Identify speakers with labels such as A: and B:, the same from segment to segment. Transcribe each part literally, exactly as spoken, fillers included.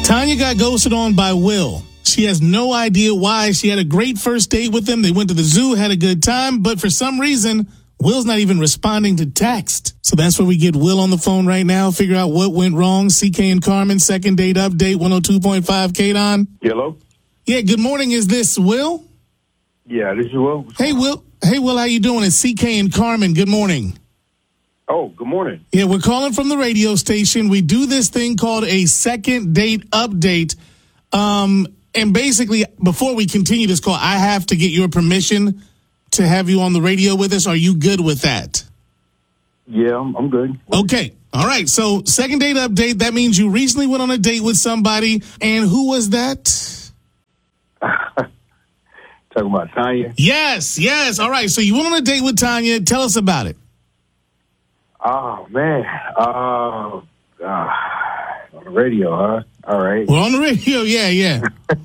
A: Tanya got ghosted on by Will. She has no idea why. She had a great first date with him. They went to the zoo, had a good time, but for some reason, Will's not even responding to text. So that's where we get Will on the phone right now, figure out what went wrong. C K and Carmen, second date update, one oh two point five K-Don.
B: Hello?
A: Yeah, good morning. Is this Will?
B: Yeah, this is Will.
A: Hey, Will. Hey, Will, how you doing? It's C K and Carmen. Good morning.
B: Oh, good morning.
A: Yeah, we're calling from the radio station. We do this thing called a second date update. Um, and basically, before we continue this call, I have to get your permission to have you on the radio with us. Are you good with that?
B: Yeah, I'm, I'm good.
A: Okay. All right. So second date update, that means you recently went on a date with somebody. And who was that?
B: Talking about Tanya?
A: Yes, yes. All right. So you went on a date with Tanya. Tell us about it.
B: Oh, man. Uh, uh, on the radio, huh? All right.
A: We're on the radio. Yeah, yeah.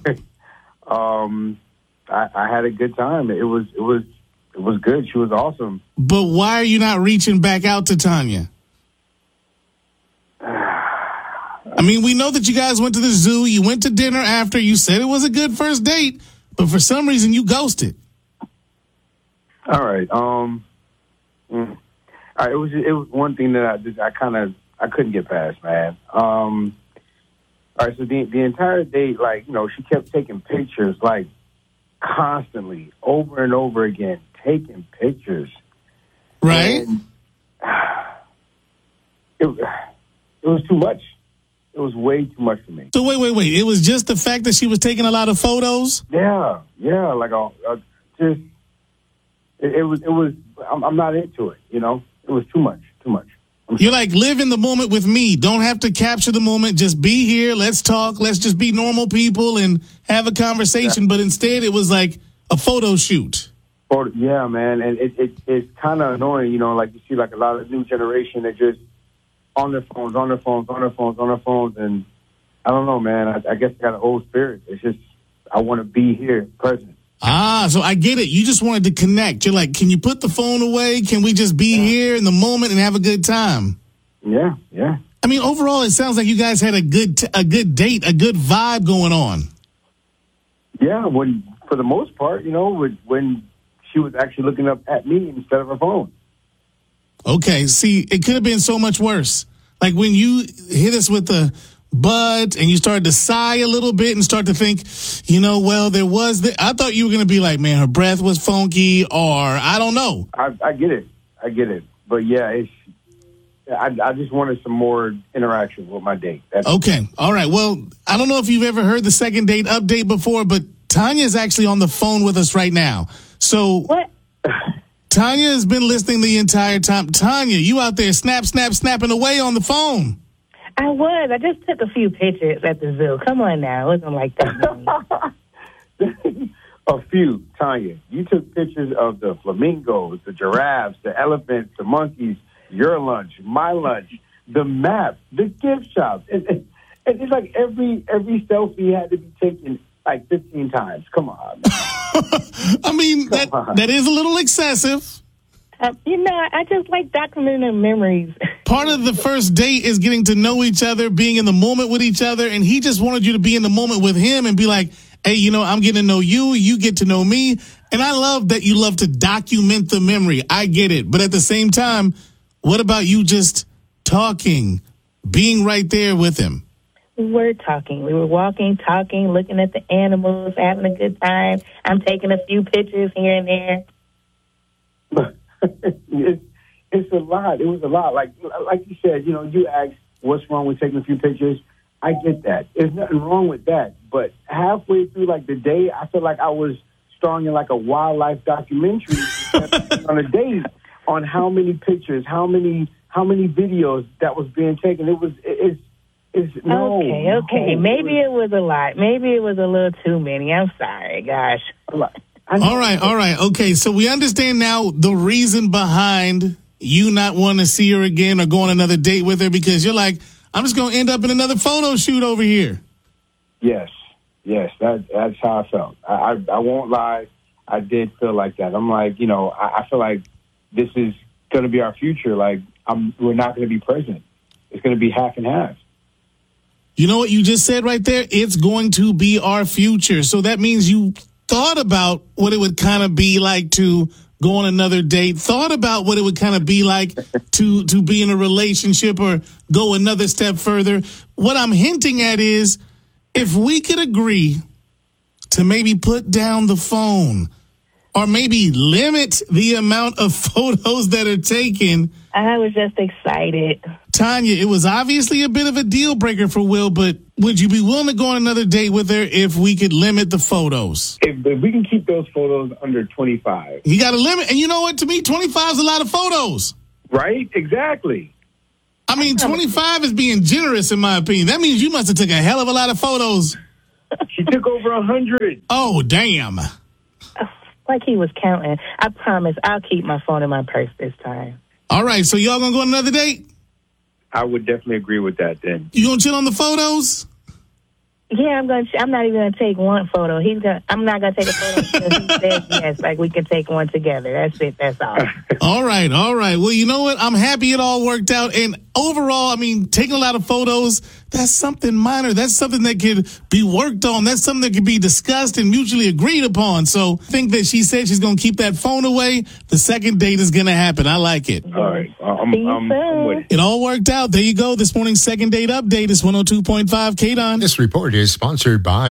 B: um, I, I had a good time. It was, it was, it was good. She was awesome.
A: But why are you not reaching back out to Tanya? I mean, we know that you guys went to the zoo. You went to dinner after. You said it was a good first date, but for some reason you ghosted.
B: All right. Um, mm, all right, it was it was one thing that I just I kind of I couldn't get past, man. Um, all right, so the the entire date, like you know, she kept taking pictures, like constantly, over and over again, taking pictures.
A: Right.
B: And, it it was too much. It was way too much for me.
A: So wait, wait, wait. It was just the fact that she was taking a lot of photos?
B: Yeah, yeah. Like a, a just it, it was. It was. I'm, I'm not into it. You know, it was too much. Too much. I'm
A: You're like, live in the moment with me. Don't have to capture the moment. Just be here. Let's talk. Let's just be normal people and have a conversation. Yeah. But instead, it was like a photo shoot.
B: Photo, yeah, man. And it, it it's kind of annoying. You know, like you see, like a lot of new generation that just on their phones, on their phones, on their phones, on their phones, and I don't know, man. I, I guess I got an old spirit. It's just I want to be here, present.
A: Ah, so I get it. You just wanted to connect. You're like, can you put the phone away? Can we just be
B: yeah.
A: here in the moment and have a good time?
B: Yeah, yeah.
A: I mean, overall, it sounds like you guys had a good t- a good date, a good vibe going on.
B: Yeah, when for the most part, you know, when, when she was actually looking up at me instead of her phone.
A: Okay, see, it could have been so much worse. Like when you hit us with the but and you started to sigh a little bit and start to think, you know, well, there was the, I thought you were going to be like, man, her breath was funky, or I don't know.
B: I, I get it. I get it. But yeah, it's, I, I just wanted some more interaction with my date. That's
A: okay. All right. Well, I don't know if you've ever heard the second date update before, but Tanya's actually on the phone with us right now. So
C: what?
A: Tanya has been listening the entire time. Tanya, you out there snap, snap, snapping away on the phone.
C: I was. I just took a few pictures at the zoo. Come on now. It wasn't like that.
B: A few, Tanya. You took pictures of the flamingos, the giraffes, the elephants, the monkeys, your lunch, my lunch, the map, the gift shop. And, and, and it's like every every selfie had to be taken like fifteen times. Come on.
A: I mean, that, that is a little excessive.
C: Uh, you know, I just like documenting memories.
A: Part of the first date is getting to know each other, being in the moment with each other, and he just wanted you to be in the moment with him and be like, hey, you know, I'm getting to know you, you get to know me, and I love that you love to document the memory. I get it. But at the same time, what about you just talking, being right there with him?
C: We were talking. We were walking, talking, looking at the animals, having a good time. I'm taking a few pictures here and there.
B: it's, it's a lot. It was a lot. Like like you said, you know, you asked what's wrong with taking a few pictures. I get that. There's nothing wrong with that. But halfway through, like, the day, I feel like I was starring in, like, a wildlife documentary on a date on how many pictures, how many how many videos that was being taken. It was, it, it's, it's, no.
C: Okay, okay.
B: No.
C: Maybe it was a lot. Maybe it was a little too many. I'm sorry, gosh.
B: A lot.
A: All right, all right. Okay, so we understand now the reason behind you not wanting to see her again or go on another date with her, because you're like, I'm just going to end up in another photo shoot over here.
B: Yes, yes, that, that's how I felt. I, I, I won't lie. I did feel like that. I'm like, you know, I, I feel like this is going to be our future. Like, I'm, we're not going to be present. It's going to be half and half.
A: You know what you just said right there? It's going to be our future. So that means you thought about what it would kind of be like to go on another date, thought about what it would kind of be like to, to be in a relationship or go another step further. What I'm hinting at is if we could agree to maybe put down the phone or maybe limit the amount of photos that are taken.
C: I was just excited.
A: Tanya, it was obviously a bit of a deal breaker for Will, but would you be willing to go on another date with her if we could limit the photos?
B: If, if we can keep those photos under twenty-five.
A: You got to limit. And you know what? To me, twenty-five is a lot of photos.
B: Right? Exactly.
A: I mean, twenty-five is being generous, in my opinion. That means you must have took a hell of a lot of photos.
B: She took over a hundred.
A: Oh, damn.
C: Like he was counting. I promise I'll keep my phone in my purse this time.
A: All right, so y'all gonna go on another date?
B: I would definitely agree with that then.
A: You gonna chill on the photos?
C: Yeah, I'm gonna. I'm not even gonna take one photo. He's gonna. I'm not gonna take a photo until he says yes. Like we can take one together. That's it. That's all.
A: All right, all right. Well, you know what? I'm happy it all worked out. And overall, I mean, taking a lot of photos, that's something minor. That's something that could be worked on. That's something that could be discussed and mutually agreed upon. So I think that she said she's gonna keep that phone away. The second date is gonna happen. I like it.
B: All right, I'm, I'm, I'm with it.
A: It all worked out. There you go. This morning's second date update is one oh two point five K D O N.
D: This report is sponsored by